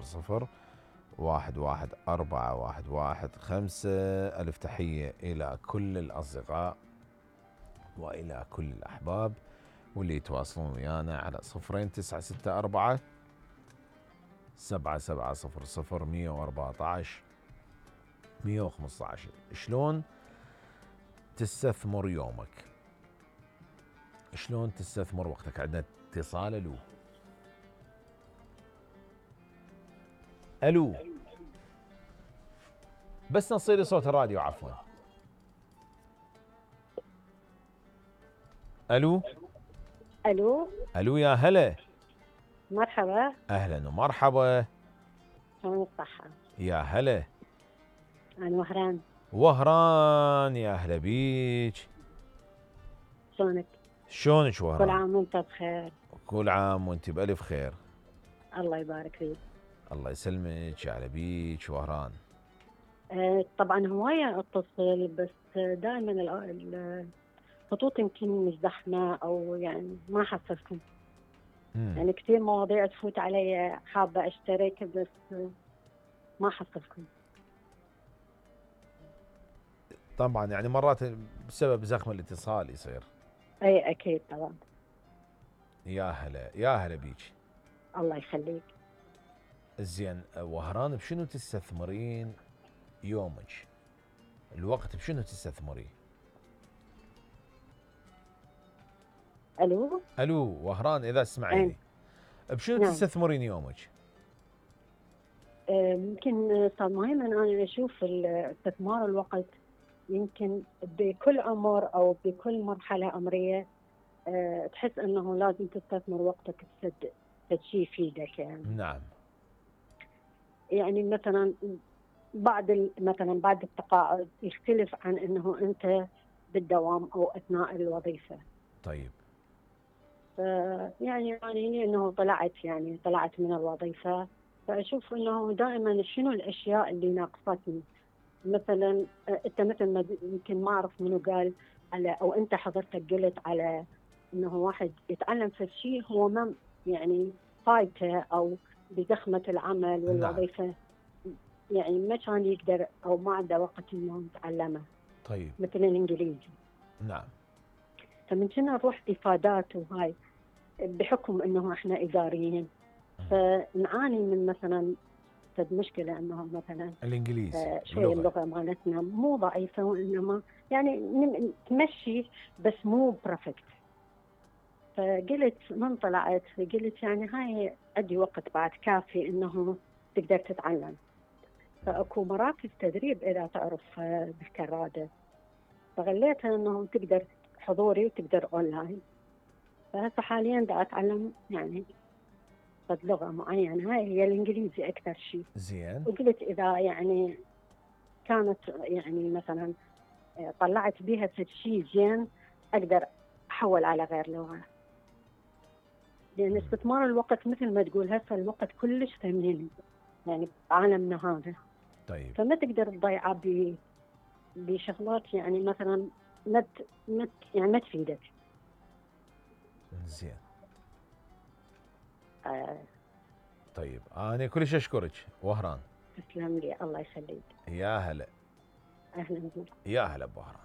114115. ألف تحية إلى كل الأصدقاء وإلى كل الأحباب واللي يتواصلون ويانا على 0964 7700 114 115. شلون تستثمر يومك؟ شلون تستثمر وقتك؟ عندنا اتصال. الو بس نصير صوت الراديو عفوا. الو الو يا هلا. مرحبا. اهلا ومرحبا. شلون الصحة؟ يا هلا. أنا وهران يا هلا بيك. شلونك وهران؟ كل عام وانت بخير. كل عام وانت بألف خير. الله يبارك فيك. الله يسلمك يا هلا بيك وهران. طبعا هواية اتصل بس دائما الخطوط يمكن مش زحمة او يعني ما حصلكم. يعني كثير مواضيع تفوت علي حابة اشترك بس ما حصلكم. طبعا يعني مرات بسبب زخم الاتصال يصير. اي اكيد طبعا. يا هلا بيك. الله يخليك. زين وهران، بشنو تستثمرين يومك؟ الوقت بشنو تستثمريه؟ الو وهران اذا تسمعيني، بشنو نعم. تستثمرين يومك؟ يمكن استاذ مهم انا اشوف استثمار الوقت يمكن بكل عمر او بكل مرحله عمريه. تحس انه لازم تستثمر وقتك في شيء يفيدك يعني. نعم. يعني مثلا بعد التقاعد يختلف عن انه انت بالدوام او اثناء الوظيفه. طيب. يعني انه طلعت من الوظيفه، فاشوف انه دائما شنو الاشياء اللي ناقصتني. مثلا انت مثل ما يمكن ما اعرف منو قال على، او انت حضرتك قلت على انه واحد يتعلم في شيء هو ما يعني فايته او بزخمه العمل والوظيفه. نعم. يعني ما كان يقدر او ما عنده وقت انه يتعلمه. طيب. مثل الانجليزي. نعم. فمن كنا نروح افادات وهاي بحكم انه احنا اداريين، فنعاني من مثلا مشكله انه مثلا الانجليزي شوي اللغه مالتنا مو ضعيفه، وانما يعني تمشي بس مو برفكت. فقلت من طلعت قلت يعني هاي عندي وقت بعد كافي انه تقدر تتعلم. فاكو مراكز تدريب اذا تعرف بالكراده، فغليتها انه تقدر حضوري وتقدر اونلاين. فهسه حاليا دا اتعلم يعني لغه معينه، هاي هي الانجليزي اكثر شيء. زين. وقلت اذا يعني كانت يعني مثلا طلعت بها شيء زين اقدر احول على غير لغه. لان استثمار الوقت مثل ما تقول هسه الوقت كلش ثمين يعني بعالمنا هذا. طيب. فما تقدر تضيعه بشغلات يعني مثلا يعني ما تفيدك. زين. طيب انا كلش اشكرك وهران. تسلم لي الله يخليك. يا هلا. اهلا بك. يا هلا بوهران.